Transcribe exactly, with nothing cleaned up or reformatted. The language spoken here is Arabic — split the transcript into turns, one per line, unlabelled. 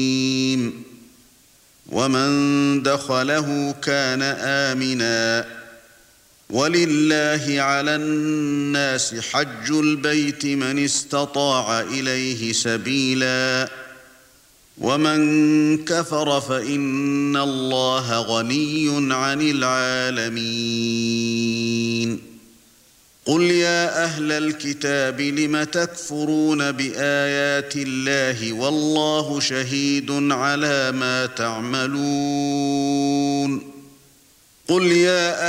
ومن دخله كان آمنا ولله على الناس حج البيت من استطاع إليه سبيلا ومن كفر فإن الله غني عن العالمين قل يا أهل الكتاب لم تكفرون بآيات الله والله شهيد على ما تعملون قل يا